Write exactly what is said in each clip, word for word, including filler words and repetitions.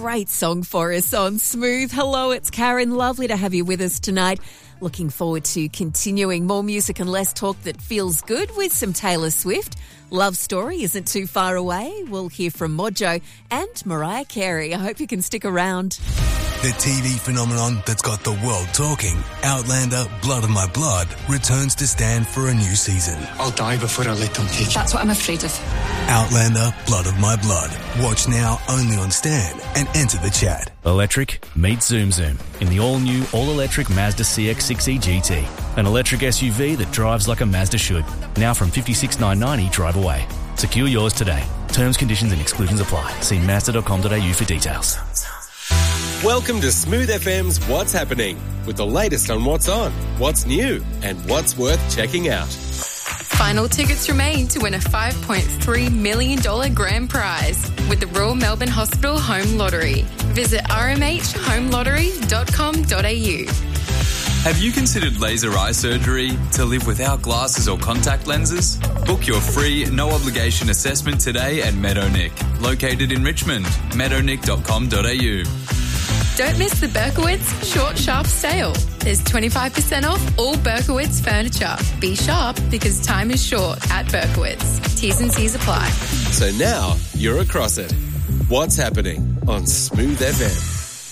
great song for us on Smooth. Hello, it's Karen. Lovely to have you with us tonight. Looking forward to continuing more music and less talk that feels good with some Taylor Swift. Love Story isn't too far away. We'll hear from Mojo and Mariah Carey. I hope you can stick around. The T V phenomenon that's got the world talking, Outlander Blood of My Blood, returns to stand for a new season. I'll die before I let them take it. That's what I'm afraid of. Outlander Blood of My Blood. Watch now only on Stan and enter the chat. Electric meets Zoom Zoom in the all-new, all-electric Mazda C X six E G T. An electric S U V that drives like a Mazda should. Now from fifty-six thousand nine hundred ninety drive away. Secure yours today. Terms, conditions and exclusions apply. See mazda dot com dot a u for details. Welcome to Smooth F M's What's Happening, with the latest on what's on, what's new, and what's worth checking out. Final tickets remain to win a five point three million dollars grand prize with the Royal Melbourne Hospital Home Lottery. Visit r m h home lottery dot com dot a u. Have you considered laser eye surgery to live without glasses or contact lenses? Book your free, no-obligation assessment today at Meadownick, located in Richmond, meadownick dot com dot a u. Don't miss the Berkowitz Short Sharp Sale. There's twenty-five percent off all Berkowitz furniture. Be sharp because time is short at Berkowitz. T's and C's apply. So now you're across it. What's happening on Smooth F M?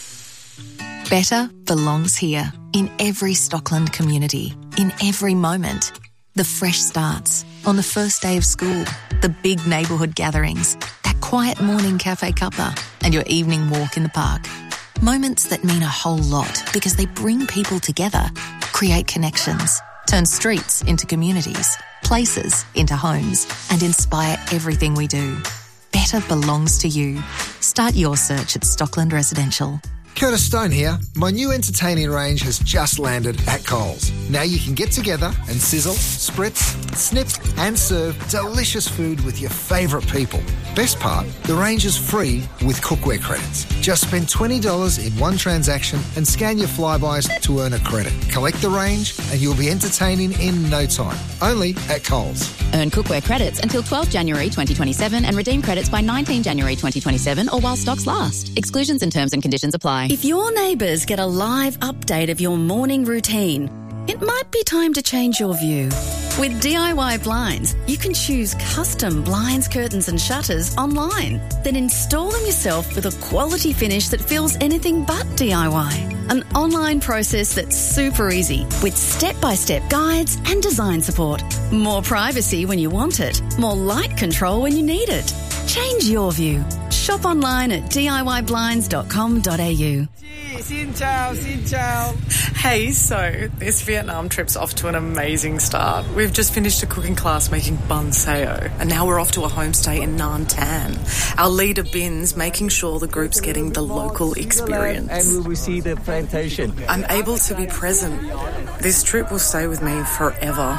Better belongs here, in every Stockland community, in every moment. The fresh starts, on the first day of school, the big neighbourhood gatherings, that quiet morning cafe cuppa, and your evening walk in the park. Moments that mean a whole lot because they bring people together, create connections, turn streets into communities, places into homes, and inspire everything we do. Better belongs to you. Start your search at Stockland Residential. Curtis Stone here. My new entertaining range has just landed at Coles. Now you can get together and sizzle, spritz, snip and serve delicious food with your favourite people. Best part, the range is free with cookware credits. Just spend twenty dollars in one transaction and scan your Flybys to earn a credit. Collect the range and you'll be entertaining in no time. Only at Coles. Earn cookware credits until twelfth January twenty twenty-seven and redeem credits by nineteenth January twenty twenty-seven or while stocks last. Exclusions and terms and conditions apply. If your neighbours get a live update of your morning routine, it might be time to change your view. With D I Y Blinds, you can choose custom blinds, curtains and shutters online. Then install them yourself with a quality finish that feels anything but D I Y. An online process that's super easy with step-by-step guides and design support. More privacy when you want it. More light control when you need it. Change your view. Shop online at d i y blinds dot com dot a u. Xin chào, xin chào. Hey, so this Vietnam trip's off to an amazing start. We've just finished a cooking class making bun sao, and now we're off to a homestay in Nam Tan. Our leader Bin's making sure the group's getting the local experience. And we will see the plantation. I'm able to be present. This trip will stay with me forever.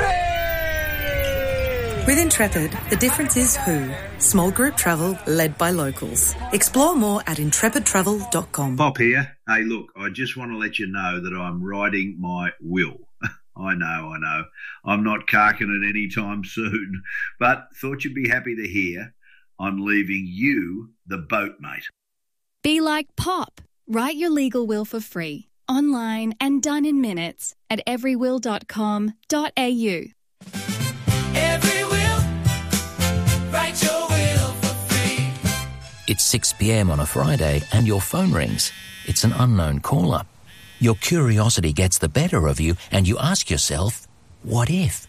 With Intrepid, the difference is who. Small group travel led by locals. Explore more at intrepid travel dot com. Bob here. Hey, look, I just want to let you know that I'm writing my will. I know, I know. I'm not carking it any time soon, but thought you'd be happy to hear I'm leaving you the boat, mate. Be like Pop. Write your legal will for free, online and done in minutes at every will dot com dot a u. It's six p.m. on a Friday and your phone rings. It's an unknown caller. Your curiosity gets the better of you and you ask yourself, what if?